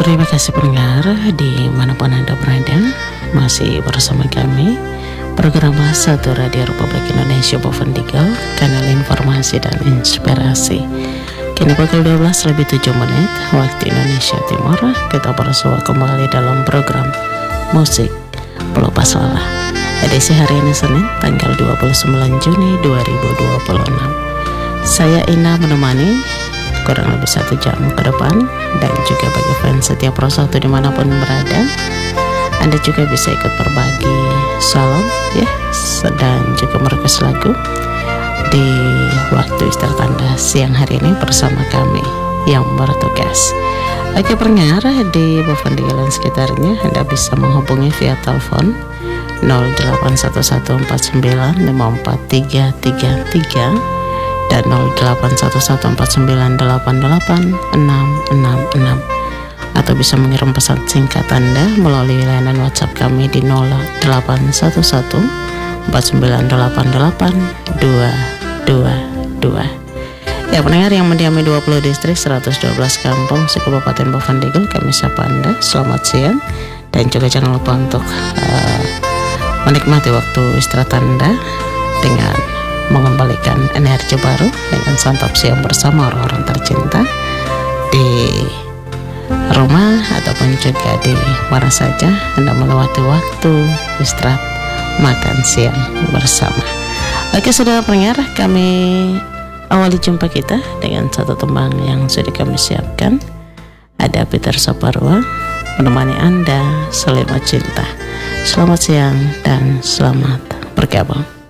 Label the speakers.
Speaker 1: Terima kasih pendengar dimanapun Anda berada. Masih bersama kami program Satu Radio Republik Indonesia Bovendigel, kanal informasi dan inspirasi. Kini pukul 12:07 waktu Indonesia Timur. Kita bersua kembali dalam program Musik Pelupas Lelah, edisi hari ini Senin tanggal 29 Juni 2026. Saya Ina menemani kurang lebih 1 jam ke depan, dan juga bagi fans setiap Pro 1 dimanapun berada, Anda juga bisa ikut berbagi salam ya, dan juga merequest lagu di waktu istirahat Anda siang hari ini bersama kami yang bertugas. Oke pendengar, di Bovendigel dan sekitarnya Anda bisa menghubungi via telepon 0811495433 dan 081149886666, atau bisa mengirim pesan singkat Anda melalui layanan WhatsApp kami di 0819488222. Ya pendengar yang mendiami 20 distrik 112 kampung Kabupaten Bovendigel, kami sapa Anda selamat siang, dan juga jangan lupa untuk menikmati waktu istirahat Anda dengan mengembalikan energi baru dengan santap siang bersama orang-orang tercinta di rumah ataupun juga di mana saja Anda melewati waktu istirahat makan siang bersama. Oke saudara pendengar, kami awali jumpa kita dengan satu tembang yang sudah kami siapkan. Ada Peter Saparua menemani Anda selimut cinta. Selamat siang dan selamat bergabung.